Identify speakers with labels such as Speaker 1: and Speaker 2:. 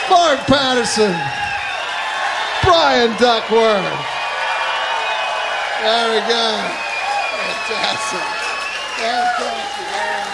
Speaker 1: Mark Patterson, Brian Duckworth. There we go. Fantastic. Fantastic.